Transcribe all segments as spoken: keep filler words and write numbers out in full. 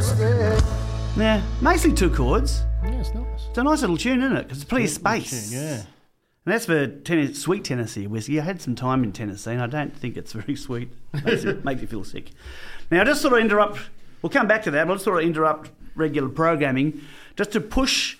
Yeah, mostly two chords. Yeah, it's nice. It's a nice little tune, isn't it? Because it's plenty of space. Tune, yeah. And that's for ten- sweet Tennessee whiskey. I had some time in Tennessee, and I don't think it's very sweet. Makes it makes you feel sick. Now, I just sort of interrupt. We'll come back to that. But I'll sort of interrupt regular programming just to push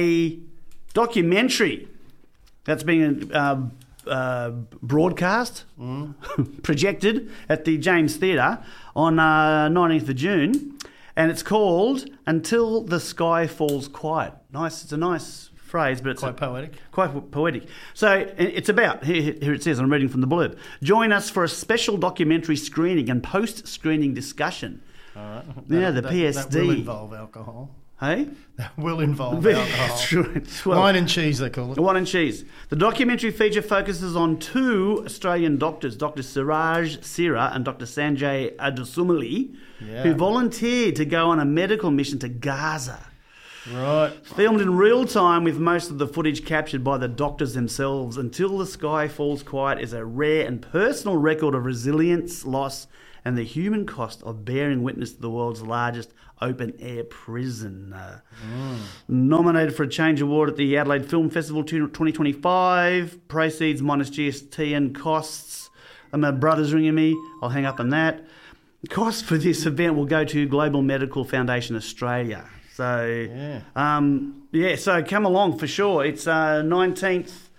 a documentary that's being uh, uh, broadcast, mm. projected at the James Theatre on uh, nineteenth of June. And it's called Until the Sky Falls Quiet. Nice. It's a nice phrase, but it's quite a, poetic. Quite poetic. So it's about, here, here it says, I'm reading from the blurb. Join us for a special documentary screening and post-screening discussion. All right. Yeah, the that, P S D. That will involve alcohol. Hey? That will involve alcohol. well, Wine and cheese, they call it. Wine and cheese. The documentary feature focuses on two Australian doctors, Doctor Siraj Sira and Doctor Sanjay Adusumali, yeah. who volunteered to go on a medical mission to Gaza. Right. Filmed in real time with most of the footage captured by the doctors themselves. Until the Sky Falls Quiet is a rare and personal record of resilience, loss, and the human cost of bearing witness to the world's largest open-air prison. Uh, mm. Nominated for a Change Award at the Adelaide Film Festival twenty twenty-five. Proceeds minus G S T and costs. And my brother's ringing me. I'll hang up on that. The cost for this event will go to Global Medical Foundation Australia. So, yeah, um, yeah so come along for sure. It's uh, nineteenth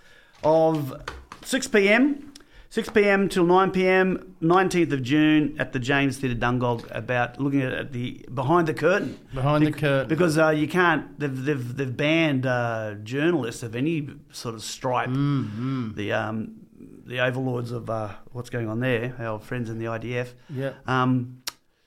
of six p.m. six p.m. till nine p.m, nineteenth of June at the James Theatre Dungog, about looking at the behind the curtain. Behind Be- the curtain. Because uh, you can't, they've, they've, they've banned uh, journalists of any sort of stripe. Mm-hmm. The um, the overlords of uh, what's going on there, our friends in the I D F. Yeah. Um,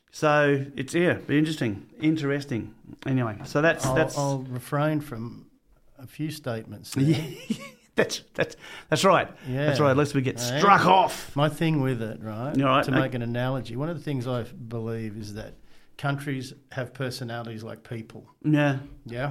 so it's, yeah, be interesting. Interesting. Anyway, so that's... I'll, that's. I'll refrain from a few statements there. Yeah. That's that's that's right. Yeah. That's right. Unless we get right. struck off. My thing with it, right? You're right. To make an analogy, one of the things I believe is that countries have personalities like people. Yeah. Yeah.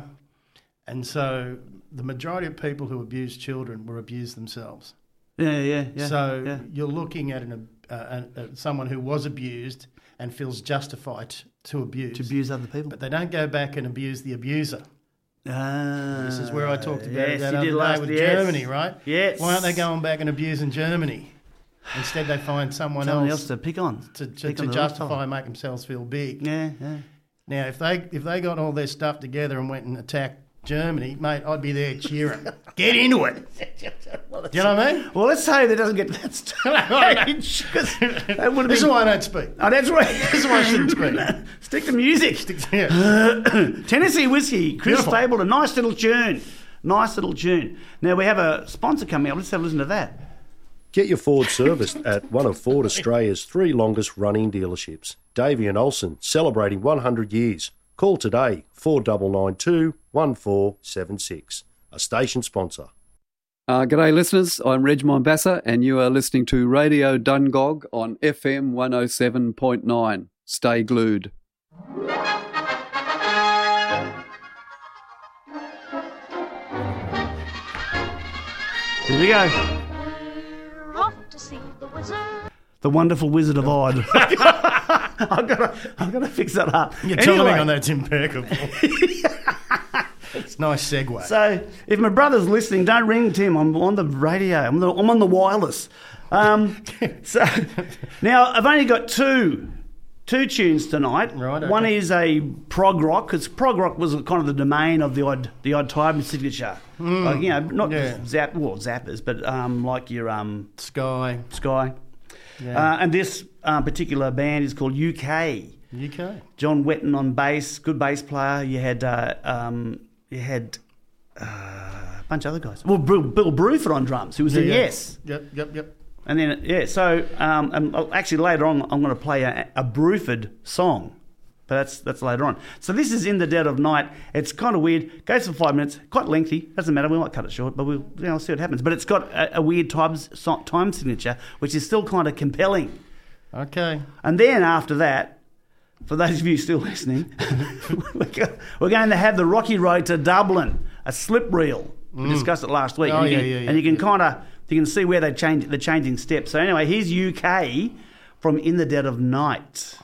And so the majority of people who abuse children were abused themselves. Yeah, yeah, yeah. So yeah. you're looking at an uh, uh, someone who was abused and feels justified to abuse. To abuse other people. But they don't go back and abuse the abuser. Ah, this is where I talked about yes, that other day last, with yes. Germany, right? Yes. Why aren't they going back and abusing Germany? Instead, they find someone, someone else, else to pick on, to, to, pick to on justify and make themselves feel big. Yeah, yeah. Now, if they if they got all their stuff together and went and attacked Germany, mate, I'd be there cheering. Get into it. well, Do you know what I mean? Well, let's say that doesn't get to that stage. that this is why I don't speak. Oh, that's right. This is why I shouldn't speak. Stick to music. Stick to, yeah. Tennessee Whiskey, Chris Beautiful. Stapleton, a nice little tune. Nice little tune. Now, we have a sponsor coming up. Let's have a listen to that. Get your Ford serviced at one of Ford Australia's three longest running dealerships. Davey and Olsen, celebrating one hundred years. Call today, four nine nine two, one four seven six. A station sponsor. Uh, g'day listeners, I'm Reg Mombassa and you are listening to Radio Dungog on F M one oh seven point nine. Stay glued. Here we go. Off to see the wizard. The Wonderful Wizard of Oz. I've got to, I've got to fix that up. Your anyway. timing on that's impeccable. It's a nice segue. So, if my brother's listening, don't ring Tim. I'm on the radio. I'm, the, I'm on the wireless. Um, so now I've only got two, two tunes tonight. Right. Okay. One is a prog rock, because prog rock was kind of the domain of the odd, the odd time signature. Mm. Like, you know, not yeah. zap, well, zappers, but um, like your um, Sky, Sky. Yeah. Uh, and this uh, particular band is called U K. U K. John Wetton on bass, good bass player. You had uh, um, you had uh, a bunch of other guys. Well, Bill, Bill Bruford on drums, who was yeah, in yeah. Yes. Yep, yep, yep. And then yeah, so um, and actually later on I'm going to play a, a Bruford song. But that's that's later on. So this is In the Dead of Night. It's kind of weird. Goes for five minutes. Quite lengthy. Doesn't matter. We might cut it short, but we'll you know, see what happens. But it's got a, a weird time, time signature, which is still kind of compelling. Okay. And then after that, for those of you still listening, we're going to have the Rocky Road to Dublin, a slip reel. We Mm. discussed it last week. Oh, and you yeah, can, yeah, yeah. And you can kind of you can see where they change the changing steps. So anyway, here's U K from In the Dead of Night.